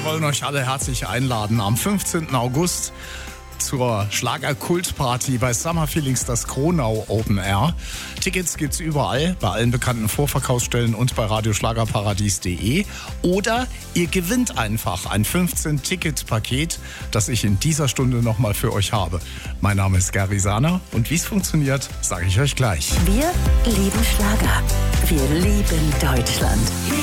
wollen euch alle herzlich einladen am 15. August zur Schlager-Kult-Party bei Summer Feelings, das Kronau Open Air. Tickets gibt's überall, bei allen bekannten Vorverkaufsstellen und bei radioschlagerparadies.de. Oder ihr gewinnt einfach ein 15-Ticket-Paket, das ich in dieser Stunde nochmal für euch habe. Mein Name ist Gary Sahner und wie es funktioniert, sage ich euch gleich. Wir lieben Schlager. Wir lieben Deutschland.